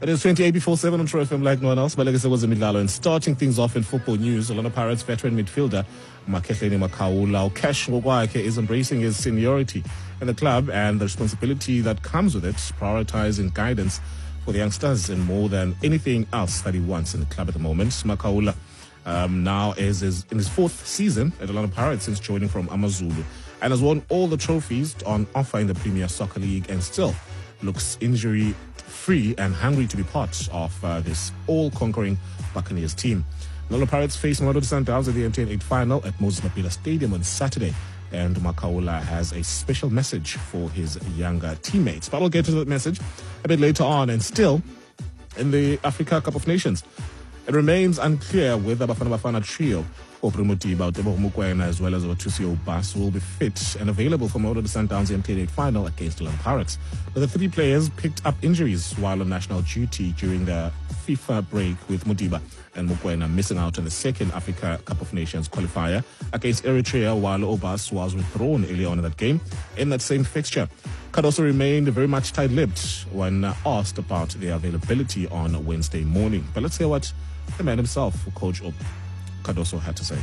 It is 28 before 7 on True FM like no one else. Balekise was Midlalo. And starting things off in football news, Orlando Pirates veteran midfielder Makehleni Makaula Cash Ngogwakhe is embracing his seniority in the club and the responsibility that comes with it, prioritizing guidance for the youngsters and more than anything else that he wants in the club at the moment. Makaula now is in his fourth season at Orlando Pirates since joining from Amazulu and has won all the trophies on offer in the Premier Soccer League and still looks injury-free and hungry to be part of this all-conquering Buccaneers team. Orlando Pirates face Mamelodi Sundowns at the MTN 8 final at Moses Mabhida Stadium on Saturday, and Makaula has a special message for his younger teammates. But we'll get to that message a bit later on. And still, in the Africa Cup of Nations, it remains unclear whether Bafana Bafana trio, Bruno Modiba, Teboho Mokoena, as well as Watusi Obas, will be fit and available for Mamelodi Sundowns MTN 8 final against Orlando Pirates. But the three players picked up injuries while on national duty during the FIFA break, with Modiba and Mokoena missing out on the second Africa Cup of Nations qualifier against Eritrea, while Obas was withdrawn early on in that game. In that same fixture, Cardoso remained very much tight-lipped when asked about their availability on Wednesday morning. But let's hear what the man himself, Coach Cardoso, had to say.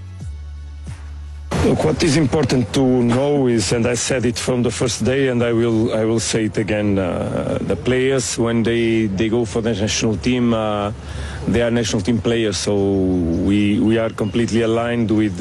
Look, what is important to know is, and I said it from the first day, and I will say it again, the players, when they go for the national team, they are national team players, so we are completely aligned with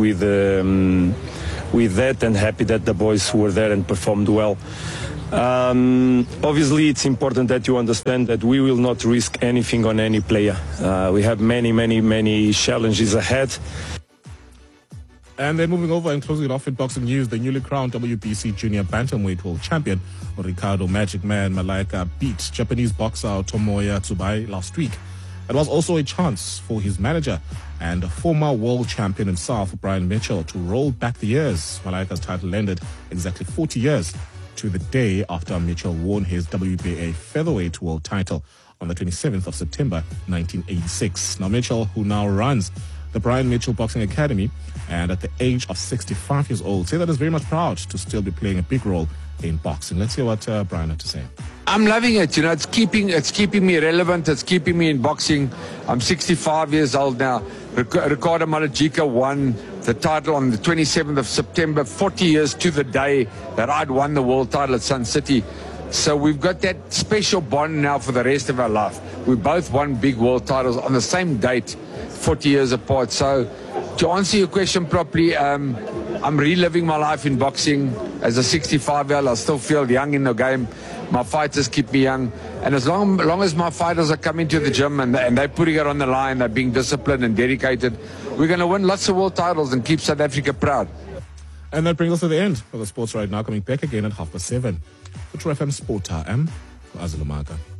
that, and happy that the boys were there and performed well. Obviously, it's important that you understand that we will not risk anything on any player. We have many challenges ahead. And then moving over and closing it off with boxing news, the newly crowned WBC Junior Bantamweight World Champion Ricardo Magic Man Malaika beat Japanese boxer Tomoya Tsubai last week. It was also a chance for his manager and former world champion himself, Brian Mitchell, to roll back the years. Malaika's title ended exactly 40 years to the day after Mitchell won his WBA featherweight world title on the 27th of September 1986. Now Mitchell, who now runs the Brian Mitchell Boxing Academy, and at the age of 65 years old, say that is very much proud to still be playing a big role in boxing. Let's hear what Brian had to say. I'm loving it. You know, it's keeping me relevant. It's keeping me in boxing. I'm 65 years old now. Ricardo Malajika won the title on the 27th of September, 40 years to the day that I'd won the world title at Sun City. So we've got that special bond now for the rest of our life. We both won big world titles on the same date, 40 years apart. So to answer your question properly, I'm reliving my life in boxing. As a 65-year-old, I still feel young in the game. My fighters keep me young. And as long as my fighters are coming to the gym and they're putting it on the line, they're being disciplined and dedicated, we're going to win lots of world titles and keep South Africa proud. And that brings us to the end of the Sports Right Now, coming back again at 7:30. For True FM Sport, I'm Azulumaka.